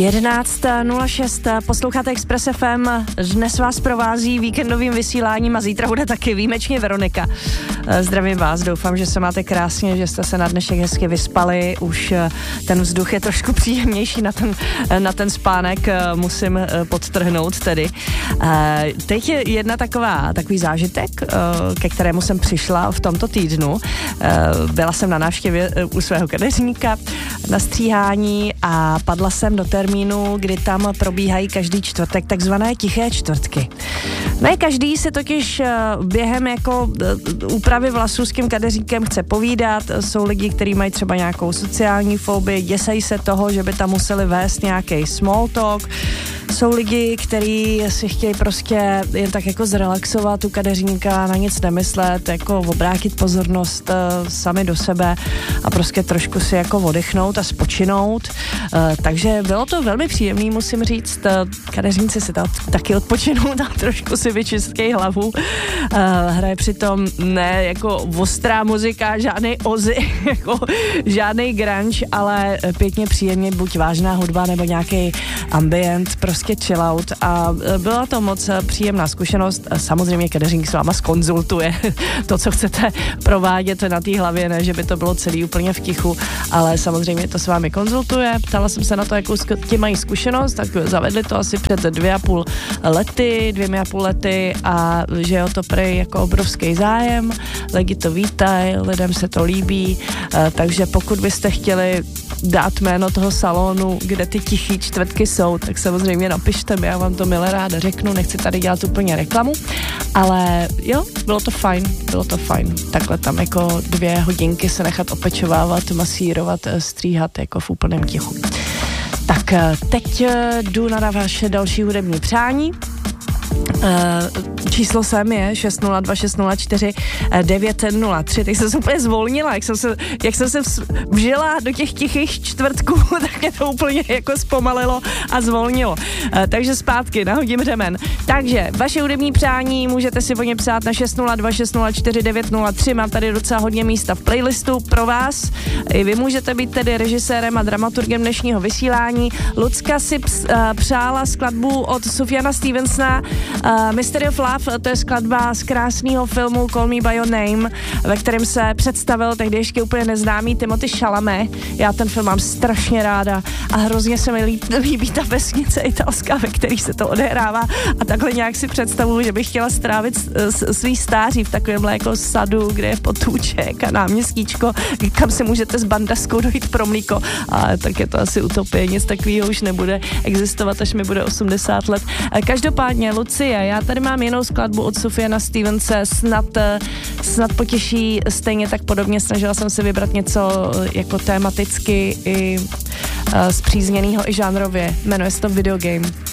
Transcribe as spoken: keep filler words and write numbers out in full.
jedenáct nula šest, posloucháte Express F M, dnes vás provází víkendovým vysíláním a zítra bude taky výjimečně Veronika. Zdravím vás, doufám, že se máte krásně, že jste se na dnešek hezky vyspali, už ten vzduch je trošku příjemnější na ten, na ten spánek, musím podtrhnout tedy. Teď je jedna taková, takový zážitek, ke kterému jsem přišla v tomto týdnu. Byla jsem na návštěvě u svého kadeřníka na stříhání a padla jsem do termínu, kdy tam probíhají každý čtvrtek takzvané tiché čtvrtky. Ne každý se totiž během jako úpravy vlasů s tím kadeřníkem chce povídat. Jsou lidi, kteří mají třeba nějakou sociální fobii, děsají se toho, že by tam museli vést nějaký small talk. Jsou lidi, kteří si chtějí prostě jen tak jako zrelaxovat u kadeřníka, na nic nemyslet, jako obrátit pozornost uh, sami do sebe a prostě trošku si jako odechnout a spočinout. Uh, takže bylo to velmi příjemný, musím říct. Uh, kadeřníci si taky odpočinou, tam trošku si vyčistí hlavu. Uh, hraje přitom ne jako ostrá muzika, žádnej Ozzy, jako žádnej grunge, ale pěkně příjemně, buď vážná hudba nebo nějaký ambient, prostě chill out a byla to moc příjemná zkušenost. Samozřejmě kadeřník s váma zkonzultuje to, co chcete provádět na té hlavě, ne, že by to bylo celý úplně v tichu, ale samozřejmě to s vámi konzultuje. Ptala jsem se na to, jakou ti mají zkušenost, tak zavedli to asi před dvě a půl lety, dvěmi a půl lety a že jo, to prej jako obrovský zájem, lidi to vítají, lidem se to líbí, takže pokud byste chtěli dát jméno toho salonu, kde ty tichý čtvrtky jsou, tak samozřejmě napište mi, já vám to milé ráda řeknu, nechci tady dělat úplně reklamu, ale jo, bylo to fajn, bylo to fajn. Takhle tam jako dvě hodinky se nechat opečovávat, masírovat, stříhat jako v úplném tichu. Tak teď jdu na vaše další hudební přání. Uh, číslo sem je šest nula dva šest nula čtyři devět nula tři. Teď jsem se úplně zvolnila, jak jsem se, jak jsem se vžila do těch tichých čtvrtků, tak mě to úplně jako zpomalilo a zvolnilo. Uh, takže zpátky, nahodím řemen. Takže vaše hudební přání můžete si o ně psát na šest nula dva šest nula čtyři devět nula tři. Mám tady docela hodně místa v playlistu pro vás. I vy můžete být tedy režisérem a dramaturgem dnešního vysílání. Lucka si ps, uh, přála skladbu od Sufjana Stevensona Uh, Mystery of Love, to je skladba z krásného filmu Call Me By Your Name, ve kterém se představil tehdy ještě úplně neznámý Timothée Chalamet. Já ten film mám strašně ráda a hrozně se mi líbí, líbí ta vesnice italská, ve který se to odehrává a takhle nějak si představuju, že bych chtěla strávit svý stáří v takovémhle jako sadu, kde je potůček a náměstíčko, kam si můžete s bandaskou dojít pro mlíko, a tak je to asi utopie, nic takového už nebude existovat, až mi bude osmdesát let. Každopádně Lucie, já tady mám jinou skladbu od Sufjana Stevense, snad, snad potěší stejně tak podobně, snažila jsem si vybrat něco jako tematicky i uh, zpřízněnýho i žánrově, jmenuje se to Video Game.